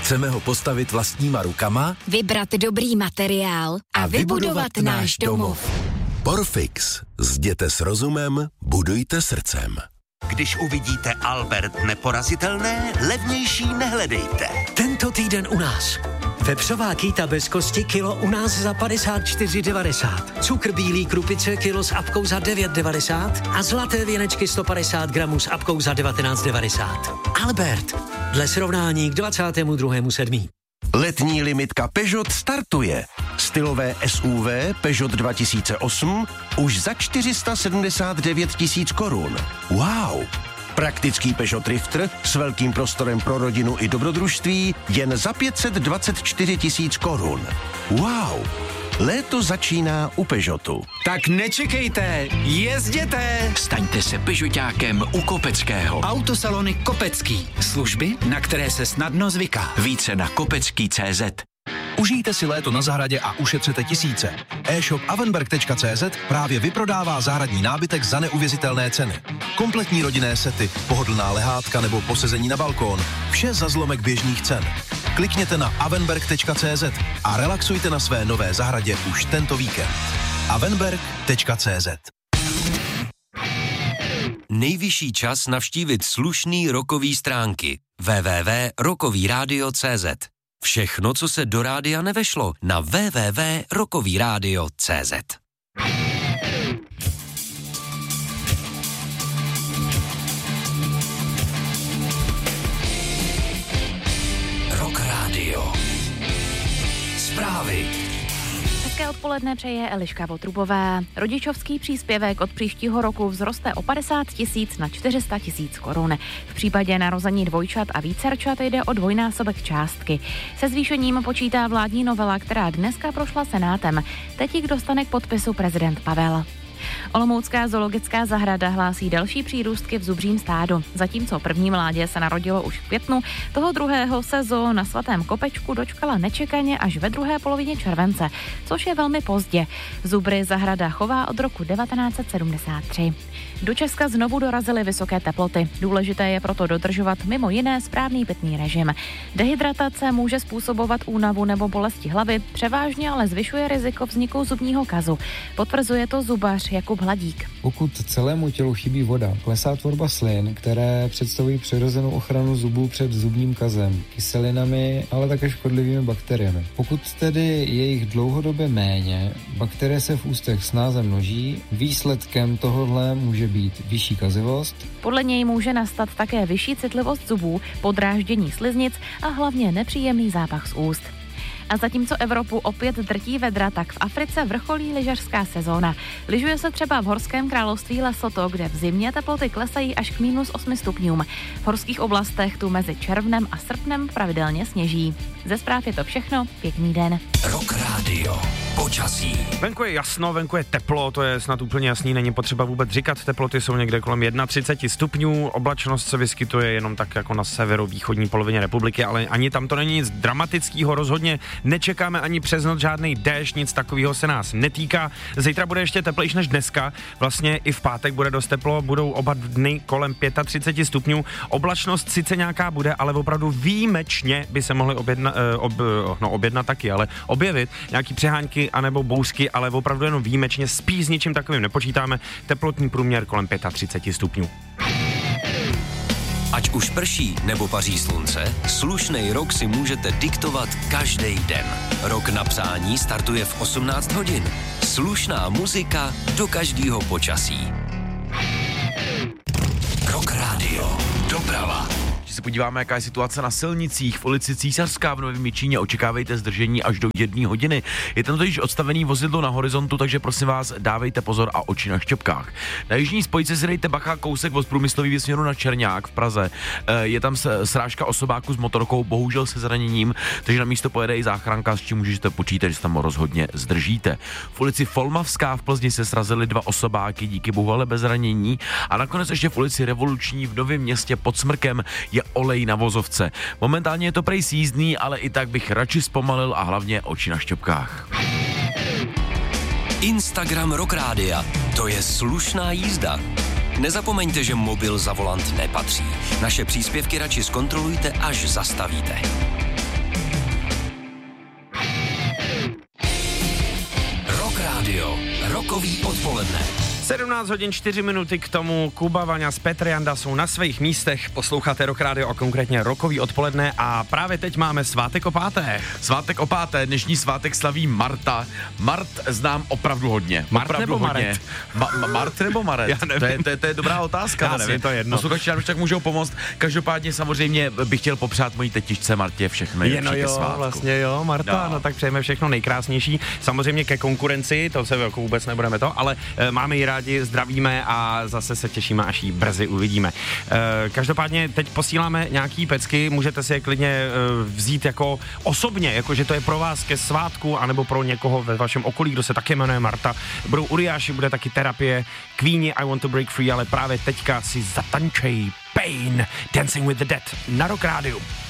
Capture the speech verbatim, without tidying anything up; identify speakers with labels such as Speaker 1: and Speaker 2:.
Speaker 1: Chceme ho postavit vlastníma rukama?
Speaker 2: Vybrat dobrý materiál a, a vybudovat náš domov.
Speaker 1: Porfix. Zděte s rozumem, budujte srdcem.
Speaker 3: Když uvidíte Albert neporazitelné, levnější nehledejte.
Speaker 4: Tento týden u nás. Vepřová kýta bez kosti kilo u nás za padesát čtyři devadesát. Cukr bílý krupice kilo s apkou za devět devadesát a zlaté věnečky sto padesát gramů s apkou za devatenáct devadesát. Albert. Dle srovnání k dvacátému druhému sedmý
Speaker 3: Letní limitka Peugeot startuje. Stylové S U V Peugeot dva tisíce osm už za čtyři sta sedmdesát devět tisíc korun. Wow! Praktický Peugeot Drifter s velkým prostorem pro rodinu i dobrodružství jen za pět set dvacet čtyři tisíc korun. Wow! Léto začíná u Peugeotu.
Speaker 5: Tak nečekejte, jezděte!
Speaker 6: Staňte se Peugeotákem u Kopeckého.
Speaker 5: Autosalony Kopecký. Služby, na které se snadno zvyká.
Speaker 6: Více na kopecký tečka cé zet.
Speaker 7: Užijte si léto na zahradě a ušetřete tisíce. E-shop avenberg tečka cé zet právě vyprodává zahradní nábytek za neuvěřitelné ceny. Kompletní rodinné sety, pohodlná lehátka nebo posezení na balkón. Vše za zlomek běžných cen. Klikněte na avenberg tečka cé zet a relaxujte na své nové zahradě už tento víkend. avenberg tečka cé zet.
Speaker 8: Nejvyšší čas navštívit slušný rockový stránky. w w w tečka rockový rádio tečka cé zet. Všechno, co se do rádia nevešlo, na w w w tečka rockový rádio tečka cé zet. Rock Radio. Zprávy.
Speaker 9: Hezké odpoledne přeje Eliška Votrubová. Rodičovský příspěvek od příštího roku vzroste o padesát tisíc na čtyři sta tisíc korun. V případě narození dvojčat a vícerčat jde o dvojnásobek částky. Se zvýšením počítá vládní novela, která dneska prošla Senátem. Teď jich dostane k podpisu prezident Pavel. Olomoucká zoologická zahrada hlásí další přírůstky v zubřím stádu. Zatímco první mládě se narodilo už v květnu, toho druhého se zoo na Svatém Kopečku dočkala nečekaně až ve druhé polovině července, což je velmi pozdě. Zubry zahrada chová od roku devatenáct set sedmdesát tři. Do Česka znovu dorazily vysoké teploty. Důležité je proto dodržovat mimo jiné správný pitný režim. Dehydratace může způsobovat únavu nebo bolesti hlavy, převážně ale zvyšuje riziko vzniku zubního kazu. Potvrzuje to zubař Jakub Hladík.
Speaker 10: Pokud celému tělu chybí voda, klesá tvorba slin, které představují přirozenou ochranu zubů před zubním kazem, kyselinami, ale také škodlivými bakteriemi. Pokud tedy je jich dlouhodobě méně, bakterie se v ústech snáze množí, výsledkem tohohle může být vyšší kazivost.
Speaker 9: Podle něj může nastat také vyšší citlivost zubů, podráždění sliznic a hlavně nepříjemný zápach z úst. A zatímco Evropu opět drtí vedra, tak v Africe vrcholí lyžařská sezóna. Lyžuje se třeba v horském království Lesotho, kde v zimě teploty klesají až k minus osmi stupňům. V horských oblastech tu mezi červnem a srpnem pravidelně sněží. Ze zpráv je to všechno, pěkný den.
Speaker 8: Rock Radio. Počasí.
Speaker 11: Venku je jasno, venku je teplo, to je snad úplně jasný, není potřeba vůbec říkat, teploty jsou někde kolem třicet jedna stupňů, oblačnost se vyskytuje jenom tak jako na severovýchodní polovině republiky, ale ani tam to není nic dramatického, rozhodně nečekáme ani přes noc žádný déšť, nic takového se nás netýká. Zítra bude ještě teplejší než dneska, vlastně i v pátek bude dost teplo, budou oba dny kolem třicet pět stupňů, oblačnost sice nějaká bude, ale opravdu výjimečně by se mohly objedna, ob, no objednat taky, ale objevit nějaký přehánky anebo bouřky, ale opravdu jenom výjimečně, spíš s ničím takovým nepočítáme, teplotní průměr kolem třicet pět stupňů.
Speaker 8: Ať už prší nebo paří slunce, slušnej rok si můžete diktovat každý den. Rok na psání startuje v osmnáct hodin. Slušná muzika do každého počasí. Rock Radio. Doprava.
Speaker 12: Když se podíváme, jaká je situace na silnicích, v ulici Císařská v Novém Jičíně, očekávejte zdržení až do jedné hodiny. Je tam totiž odstavený vozidlo na horizontu, takže prosím vás, dávejte pozor a oči na šťopkách. Na jižní spojce si dejte bacha, kousek od průmyslového směru na Černák v Praze. Je tam srážka osobáku s motorkou, bohužel se zraněním, takže na místo pojede i záchranka, s čím můžete počítat, že se tam rozhodně zdržíte. V ulici Folmavská v Plzni se srazily dva osobáky, díky bohu ale bez zranění. A nakonec ještě v ulici Revoluční v Novém Městě pod Smrkem je olej na vozovce. Momentálně je to prej sjízdný, ale i tak bych radši zpomalil a hlavně oči na šťopkách.
Speaker 8: Instagram Rock Rádia. To je slušná jízda. Nezapomeňte, že mobil za volant nepatří. Naše příspěvky radši zkontrolujte, až zastavíte. Rokový odpoledne.
Speaker 11: sedmnáct hodin čtyři minuty k tomu. Kuba, Vaňa s Petr Janda jsou na svých místech. Posloucháte Rock Radio a konkrétně Rokový odpoledne a právě teď máme svátek o páté.
Speaker 12: Svátek o páté, dnešní svátek slaví Marta. Mart znám opravdu hodně.
Speaker 11: Mart
Speaker 12: opravdu
Speaker 11: nebo
Speaker 12: hodně.
Speaker 11: Maret?
Speaker 12: Ma- ma- Mart nebo Maret?
Speaker 11: Já nevím.
Speaker 12: To je, to, je, to je dobrá otázka.
Speaker 11: Já nevím, to je jedno.
Speaker 12: Posluchači nám už tak můžou pomoct. Každopádně samozřejmě bych chtěl popřát mojí tetičce Martě všechno nejlepší ke svátku.
Speaker 11: Vlastně jo, Marta,
Speaker 12: no.
Speaker 11: no tak přejeme všechno nejkrásnější. Samozřejmě ke konkurenci, to se jako vůbec nebudeme to, ale e, máme ji rádi, zdravíme a zase se těšíme, až ji brzy uvidíme. E, každopádně teď posíláme nějaký pecky, můžete si je klidně e, vzít jako osobně, jako že to je pro vás ke svátku, anebo pro někoho ve vašem okolí, kdo se taky jmenuje Marta. Budou Uriáši, bude taky terapie, Queenie, I Want to Break Free, ale právě teďka si zatančej Pain, Dancing with the Dead na Rock Radio.